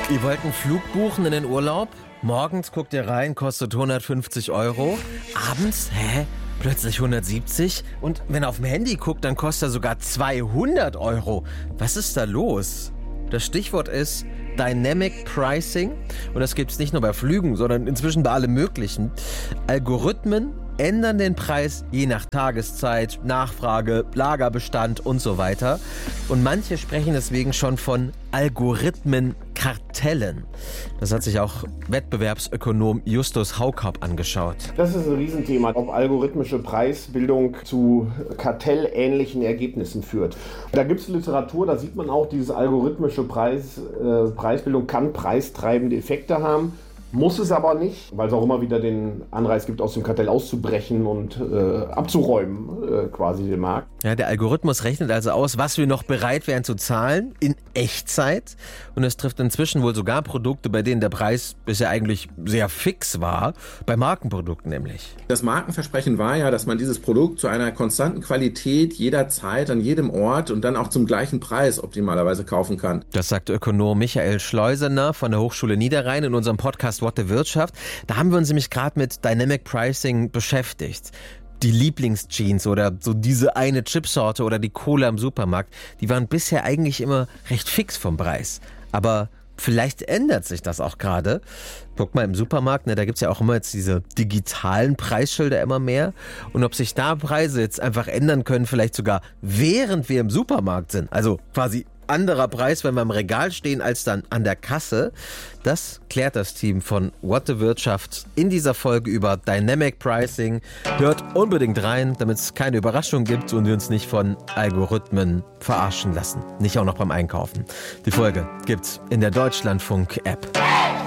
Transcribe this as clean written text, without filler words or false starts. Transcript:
Ihr wollt einen Flug buchen in den Urlaub? Morgens guckt ihr rein, kostet 150 Euro. Abends, plötzlich 170. Und wenn ihr auf dem Handy guckt, dann kostet er sogar 200 Euro. Was ist da los? Das Stichwort ist Dynamic Pricing. Und das gibt es nicht nur bei Flügen, sondern inzwischen bei allem Möglichen. Algorithmen ändern den Preis je nach Tageszeit, Nachfrage, Lagerbestand und so weiter. Und manche sprechen deswegen schon von Algorithmenkartellen. Das hat sich auch Wettbewerbsökonom Justus Haukapp angeschaut. Das ist ein Riesenthema, ob algorithmische Preisbildung zu kartellähnlichen Ergebnissen führt. Da gibt es Literatur, da sieht man auch, diese algorithmische Preisbildung kann preistreibende Effekte haben. Muss es aber nicht, weil es auch immer wieder den Anreiz gibt, aus dem Kartell auszubrechen und abzuräumen, quasi den Markt. Ja, der Algorithmus rechnet also aus, was wir noch bereit wären zu zahlen in Echtzeit. Und es trifft inzwischen wohl sogar Produkte, bei denen der Preis bisher eigentlich sehr fix war, bei Markenprodukten nämlich. Das Markenversprechen war ja, dass man dieses Produkt zu einer konstanten Qualität jederzeit, an jedem Ort und dann auch zum gleichen Preis optimalerweise kaufen kann. Das sagt Ökonom Michael Schleusener von der Hochschule Niederrhein in unserem Podcast What the Wirtschaft. Da haben wir uns nämlich gerade mit Dynamic Pricing beschäftigt. Die Lieblingsjeans oder so diese eine Chipsorte oder die Cola im Supermarkt, die waren bisher eigentlich immer recht fix vom Preis. Aber vielleicht ändert sich das auch gerade. Guck mal im Supermarkt, da gibt es ja auch immer jetzt diese digitalen Preisschilder immer mehr. Und ob sich da Preise jetzt einfach ändern können, vielleicht sogar während wir im Supermarkt sind. Also quasi anderer Preis, wenn wir im Regal stehen, als dann an der Kasse. Das klärt das Team von What the Wirtschaft in dieser Folge über Dynamic Pricing. Hört unbedingt rein, damit es keine Überraschung gibt und wir uns nicht von Algorithmen verarschen lassen. Nicht auch noch beim Einkaufen. Die Folge gibt's in der Deutschlandfunk-App.